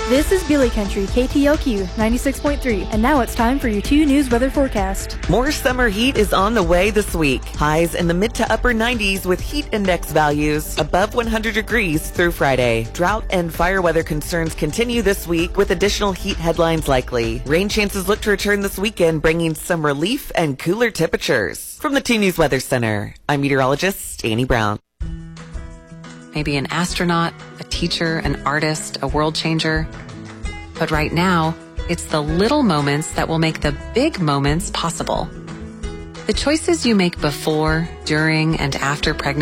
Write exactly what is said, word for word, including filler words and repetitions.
This is Billy Country, K T L Q ninety-six point three, and now it's time for your two News weather forecast. More summer heat is on the way this week. Highs in the mid to upper nineties with heat index values above one hundred degrees through Friday. Drought and fire weather concerns continue this week with additional heat headlines likely. Rain chances look to return this weekend, bringing some relief and cooler temperatures. From the two News Weather Center, I'm meteorologist Annie Brown. Maybe an astronaut, a teacher, an artist, a world changer. But right now, it's the little moments that will make the big moments possible. The choices you make before, during, and after pregnancy